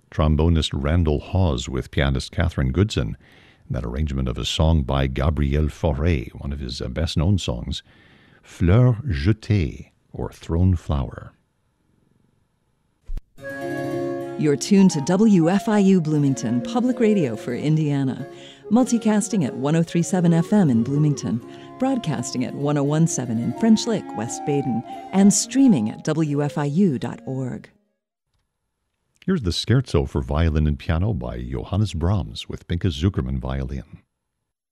trombonist Randall Hawes with pianist Catherine Goodson, and that arrangement of a song by Gabriel Fauré, one of his best-known songs, Fleur Jetée, or Thrown Flower. You're tuned to WFIU Bloomington, public radio for Indiana, multicasting at 103.7 FM in Bloomington, broadcasting at 101.7 in French Lick, West Baden, and streaming at WFIU.org. Here's the Scherzo for violin and piano by Johannes Brahms with Pinchas Zukerman violin.